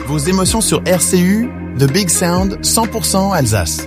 Vos émotions sur RCU, The Big Sound, 100% Alsace.